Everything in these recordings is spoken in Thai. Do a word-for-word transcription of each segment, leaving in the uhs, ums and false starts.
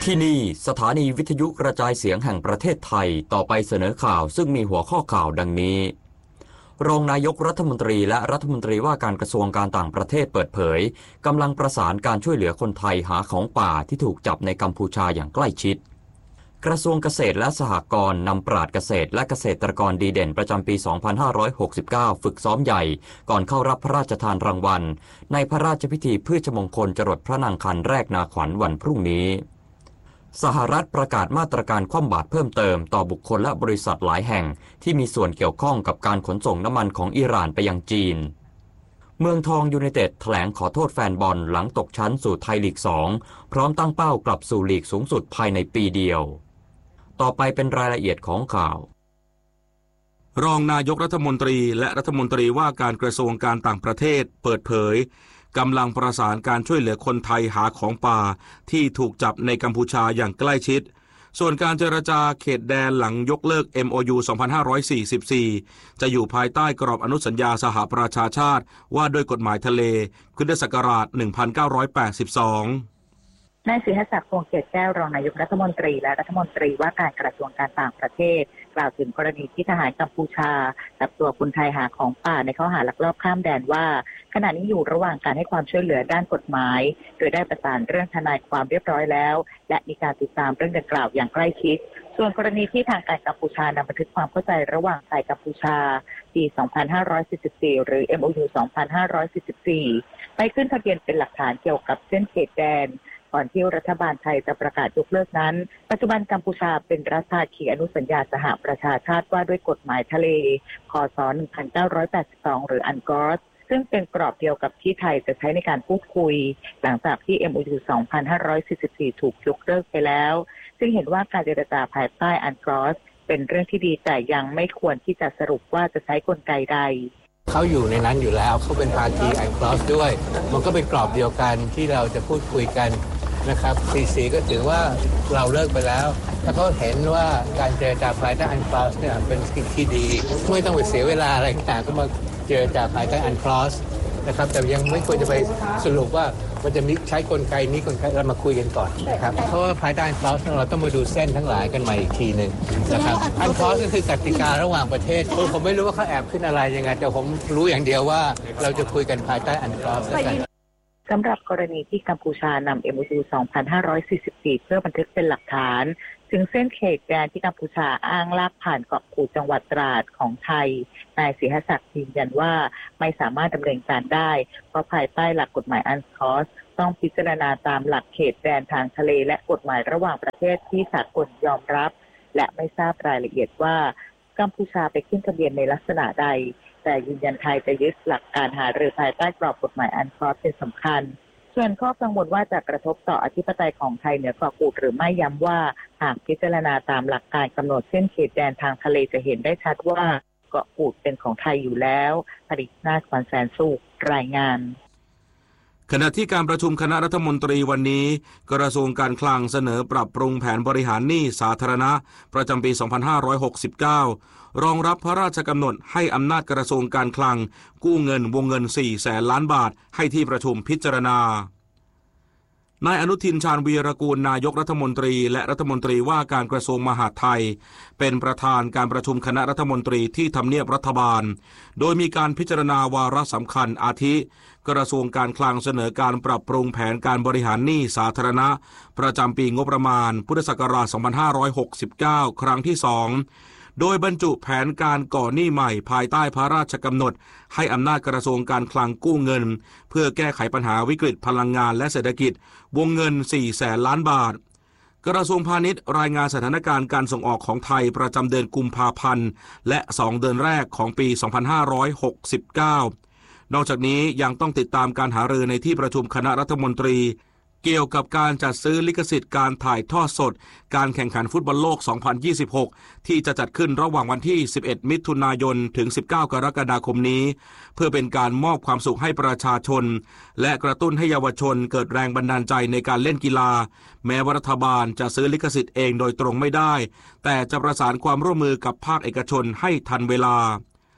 ที่นี่สถานีวิทยุกระจายเสียงแห่งประเทศไทยต่อไปเสนอข่าวซึ่งมีหัวข้อข่าวดังนี้รองนายกรัฐมนตรีและรัฐมนตรีว่าการกระทรวงการต่างประเทศเปิดเผยกำลังประสานการช่วยเหลือคนไทยหาของป่าที่ถูกจับในกัมพูชาอย่างใกล้ชิดกระทรวงเกษตรและสหกรณ์นำปราชญ์เกษตรและเกษตรกรดีเด่นประจำปี สองพันห้าร้อยหกสิบเก้า ฝึกซ้อมใหญ่ก่อนเข้ารับพระราชทานรางวัลในพระราชพิธีพืชมงคลจรดพระนางคันแรกนาขวัญวันพรุ่งนี้สหรัฐประกาศมาตรการคว่ำบาตรเพิ่มเติมต่อบุคคลและบริษัทหลายแห่งที่มีส่วนเกี่ยวข้องกับการขนส่งน้ำมันของอิหร่านไปยังจีนเมืองทองยูไนเต็ดแถลงขอโทษแฟนบอลหลังตกชั้นสู่ไทยลีก สอง พร้อมตั้งเป้ากลับสู่ลีกสูงสุดภายในปีเดียวต่อไปเป็นรายละเอียดของข่าวรองนายกรัฐมนตรีและรัฐมนตรีว่าการกระทรวงการต่างประเทศเปิดเผยกำลังประสานการช่วยเหลือคนไทยหาของป่าที่ถูกจับในกัมพูชาอย่างใกล้ชิดส่วนการเจรจาเขตแดนหลังยกเลิก เอ็ม โอ ยู สองพันห้าร้อยสี่สิบสี่ จะอยู่ภายใต้กรอบอนุสัญญาสหประชาชาติว่าด้วยกฎหมายทะเลพุทธศักราช หนึ่งพันเก้าร้อยแปดสิบสองนายศิริศักดิ์ พวงเกตแก้วรองนายกรัฐมนตรีและรัฐมนตรีว่าการกระทรวงการต่างประเทศกล่าวถึงกรณีที่ทหารกัมพูชาจับตัวคนไทยหาของป่าในข้อหาลักลอบข้ามแดนว่าขณะนี้อยู่ระหว่างการให้ความช่วยเหลือด้านกฎหมายโดยได้ประสานเรื่องทนายความเรียบร้อยแล้วและมีการติดตามเรื่องดังกล่าวอย่างใกล้ชิดส่วนกรณีที่ทางการกัมพูชานำบันทึกความเข้าใจระหว่างไทยกัมพูชาปี สองพันห้าร้อยสี่สิบสี่ หรือ เอ็ม โอ ยู สองพันห้าร้อยสี่สิบสี่ ไปขึ้นทะเบียนเป็นหลักฐานเกี่ยวกับเส้นเขตแดนก่อนที่รัฐบาลไทยจะประกาศยกเลิกนั้นปัจจุบันกัมพูชาเป็นรัฐภาคีอนุสัญญาสหประชาชาติว่าด้วยกฎหมายทะเลคศ หนึ่งพันเก้าร้อยแปดสิบสอง หรืออันกอสซึ่งเป็นกรอบเดียวกับที่ไทยจะใช้ในการพูดคุยหลังจากที่ เอ็ม โอ ยู สองพันห้าร้อยสี่สิบสี่ ถูกยกเลิกไปแล้วซึ่งเห็นว่าการเจรจาภายใต้อันกอสเป็นเรื่องที่ดีแต่ยังไม่ควรที่จะสรุปว่าจะใช้กลไกใดเขาอยู่ในนั้นอยู่แล้วเขาเป็นภาคีอันกอสด้วยมันก็เป็นกรอบเดียวกันที่เราจะพูดคุยกันนะครับซีซีก็ถือว่าเราเลิกไปแล้วถ้าเขาเห็นว่าการเจรจาภายใต้อันคลอสเนี่ยเป็นสิ่งที่ดีไม่ต้องไปเสียเวลาอะไรต่างก็มาเจรจาภายใต้อันคลอสนะครับแต่ยังไม่ควรจะไปสรุปว่ามันจะมีใช้กลไกนี้กลไกเรามาคุยกันก่อนนะครับเพราะว่าภายใต้อันคลอสเราต้องมาดูเส้นทั้งหลายกันใหม่อีกทีหนึ่งนะครับอันคลอสก็คือกติการะหว่างประเทศผมไม่รู้ว่าเขาแอบขึ้นอะไรยังไงแต่ผมรู้อย่างเดียวว่าเราจะคุยกันภายใต้อันคลอสกันสำหรับกรณีที่กัมพูชานำ เอ็ม โอ ยู สองพันห้าร้อยสี่สิบสี่ เพื่อบันทึกเป็นหลักฐานถึงเส้นเขตแดนที่กัมพูชาอ้างลากผ่านเกาะกูดจังหวัดตราดของไทยนายศิริศักดิ์ยืนยันว่าไม่สามารถดำเนินการได้เพราะภายใต้หลักกฎหมายอันคอสต้องพิจารณาตามหลักเขตแดนทางทะเลและกฎหมายระหว่างประเทศที่สากลยอมรับและไม่ทราบรายละเอียดว่ากัมพูชาไปขึ้นทะเบียนในลักษณะใดแต่ยืนยันไทยจะยึดหลักการหารือภายใต้กรอบกฎหมายอันคอสเป็นสำคัญส่วนข้อกังวลว่าจะกระทบต่ออธิปไตยของไทยเหนือเกาะกูดหรือไม่ย้ำว่าหากพิจารณาตามหลักการกำหนดเส้นเขตแดนทางทะเลจะเห็นได้ชัดว่าเกาะกูดเป็นของไทยอยู่แล้วผลิตนาคแสนสุขรายงานขณะที่การประชุมคณะรัฐมนตรีวันนี้กระทรวงการคลังเสนอปรับปรุงแผนบริหารหนี้สาธารณะประจำปี สองพันห้าร้อยหกสิบเก้ารองรับพระราชกำหนดให้อำนาจกระทรวงการคลังกู้เงินวงเงินสี่แสนล้านบาทให้ที่ประชุมพิจารณานายอนุทินชาญวีรกูลนายกรัฐมนตรีและรัฐมนตรีว่าการกระทรวงมหาดไทยเป็นประธานการประชุมคณะรัฐมนตรีที่ทำเนียบรัฐบาลโดยมีการพิจารณาวาระสำคัญอาทิกระทรวงการคลังเสนอการปรับปรุงแผนการบริหารหนี้สาธารณะประจำปีงบประมาณพุทธศักราช สองพันห้าร้อยหกสิบเก้า ครั้งที่สองโดยบรรจุแผนการก่อหนี้ใหม่ภายใต้พระราชกำหนดให้อำนาจกระทรวงการคลังกู้เงินเพื่อแก้ไขปัญหาวิกฤตพลังงานและเศรษฐกิจวงเงินสี่แสนล้านบาทกระทรวงพาณิชย์รายงานสถานการณ์การส่งออกของไทยประจำเดือนกุมภาพันธ์และสองเดือนแรกของปี สองพันห้าร้อยหกสิบเก้านอกจากนี้ยังต้องติดตามการหารือในที่ประชุมคณะรัฐมนตรีเกี่ยวกับการจัดซื้อลิขสิทธิ์การถ่ายทอดสดการแข่งขันฟุตบอลโลก สองพันยี่สิบหก ที่จะจัดขึ้นระหว่างวันที่ สิบเอ็ด มิถุนายน ถึง สิบเก้า กรกฎาคมนี้เพื่อเป็นการมอบความสุขให้ประชาชนและกระตุ้นให้เยาวชนเกิดแรงบันดาลใจในการเล่นกีฬาแม้ว่ารัฐบาลจะซื้อลิขสิทธิ์เองโดยตรงไม่ได้แต่จะประสานความร่วมมือกับภาคเอกชนให้ทันเวลา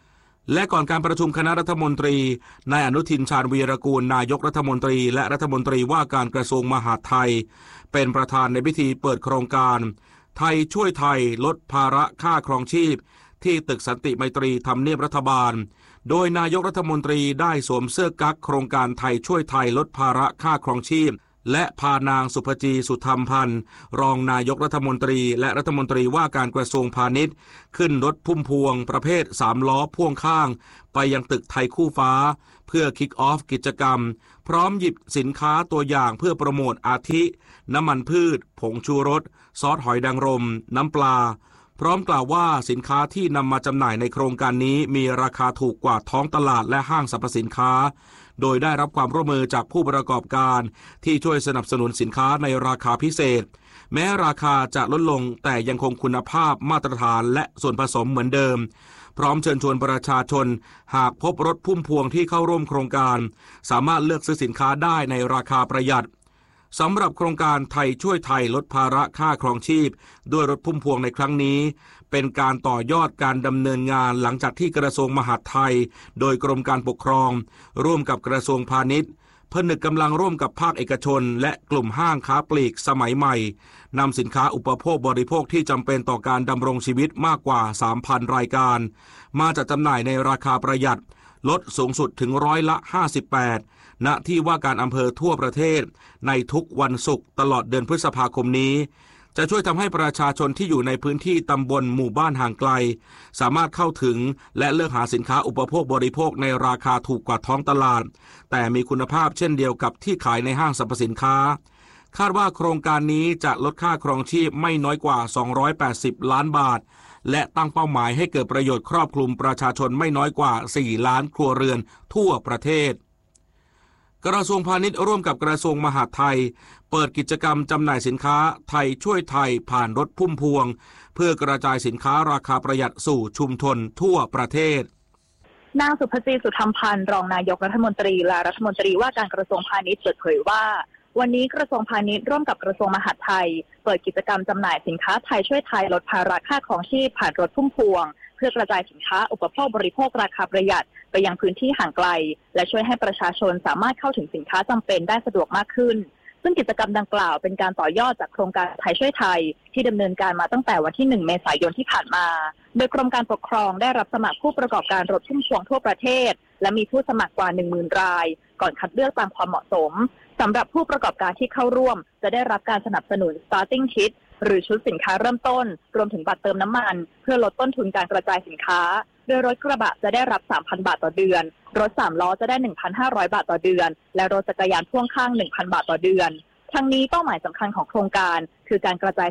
และก่อนการประชุมคณะรัฐมนตรีนายอนุทินชาญวีรกูลนายกรัฐมนตรีและรัฐมนตรีว่าการกระทรวงมหาดไทยเป็นประธานในพิธีเปิดโครงการไทยช่วยไทยลดภาระค่าครองชีพที่ตึกสันติไมตรีทำเนียบรัฐบาลโดยนายกรัฐมนตรีได้สวมเสื้อกั๊กโครงการไทยช่วยไทยลดภาระค่าครองชีพและพานางสุภจีสุธรรมพันธ์รองนายกรัฐมนตรีและรัฐมนตรีว่าการกระทรวงพาณิชย์ขึ้นรถพุ่มพวงประเภทสามล้อพ่วงข้างไปยังตึกไทยคู่ฟ้าเพื่อคิกออฟกิจกรรมพร้อมหยิบสินค้าตัวอย่างเพื่อโปรโมทอาทิน้ำมันพืชผงชูรสซอสหอยนางรมน้ำปลาพร้อมกล่าวว่าสินค้าที่นำมาจำหน่ายในโครงการนี้มีราคาถูกกว่าท้องตลาดและห้างสรรพสินค้าโดยได้รับความร่วมมือจากผู้ประกอบการที่ช่วยสนับสนุนสินค้าในราคาพิเศษแม้ราคาจะลดลงแต่ยังคงคุณภาพมาตรฐานและส่วนผสมเหมือนเดิมพร้อมเชิญชวนประชาชนหากพบรถพุ่มพวงที่เข้าร่วมโครงการสามารถเลือกซื้อสินค้าได้ในราคาประหยัดสำหรับโครงการไทยช่วยไทยลดภาระค่าครองชีพด้วยรถพุ่มพวงในครั้งนี้เป็นการต่อยอดการดำเนินงานหลังจากที่กระทรวงมหาดไทยโดยกรมการปกครองร่วมกับกระทรวงพาณิชย์ผนึกกำลังร่วมกับภาคเอกชนและกลุ่มห้างค้าปลีกสมัยใหม่นำสินค้าอุปโภคบริโภคที่จำเป็นต่อการดำรงชีวิตมากกว่า สามพัน รายการมาจัดจำหน่ายในราคาประหยัดลดสูงสุดถึงร้อยละห้าสิบแปดณที่ว่าการอำเภอทั่วประเทศในทุกวันศุกร์ตลอดเดือนพฤษภาคมนี้จะช่วยทำให้ประชาชนที่อยู่ในพื้นที่ตำบลหมู่บ้านห่างไกลสามารถเข้าถึงและเลือกหาสินค้าอุปโภคบริโภคในราคาถูกกว่าท้องตลาดแต่มีคุณภาพเช่นเดียวกับที่ขายในห้างสรรพสินค้าคาดว่าโครงการนี้จะลดค่าครองชีพไม่น้อยกว่าสองร้อยแปดสิบล้านบาทและตั้งเป้าหมายให้เกิดประโยชน์ครอบคลุมประชาชนไม่น้อยกว่าสี่ล้านครัวเรือนทั่วประเทศกระทรวงพาณิชย์ร่วมกับกระทรวงมหาดไทยเปิดกิจกรรมจำหน่ายสินค้าไทยช่วยไทยผ่านรถพุ่มพวงเพื่อกระจายสินค้าราคาประหยัดสู่ชุมชนทั่วประเทศนางสุภจีสุธรรมพันธ์รองนายกรัฐมนตรีและรัฐมนตรีว่าการกระทรวงพาณิชย์เปิดเผยว่าวันนี้กระทรวงพาณิชย์ร่วมกับกระทรวงมหาดไทยเปิดกิจกรรมจำหน่ายสินค้าไทยช่วยไทยลดภาระค่าครองชีพผ่านรถพุ่มพวงเพื่อกระจายสินค้าอุปโภคบริโภคราคาประหยัดไปยังพื้นที่ห่างไกลและช่วยให้ประชาชนสามารถเข้าถึงสินค้าจำเป็นได้สะดวกมากขึ้นซึ่งกิจกรรมดังกล่าวเป็นการต่อยอดจากโครงการไทยช่วยไทยที่ดำเนินการมาตั้งแต่วันที่หนึ่งเมษายนที่ผ่านมาโดยกรมการปกครองได้รับสมัครผู้ประกอบการรถพุ่มพวงทั่วประเทศและมีผู้สมัครกว่า หนึ่งหมื่น รายก่อนคัดเลือกตามความเหมาะสมสำหรับผู้ประกอบการที่เข้าร่วมจะได้รับการสนับสนุน starting kit หรือชุดสินค้าเริ่มต้นรวมถึงบัตรเติมน้ำมันเพื่อลดต้นทุนการกระจายสินค้าโดยรถกระบะจะได้รับ สามพัน บาทต่อเดือนรถสามล้อจะได้ หนึ่งพันห้าร้อย บาทต่อเดือนและรถจักรยานพ่วงข้าง หนึ่งพัน บาทต่อเดือนทั้งนี้เป้าหมายสำคัญของโครงการคือการกระจาย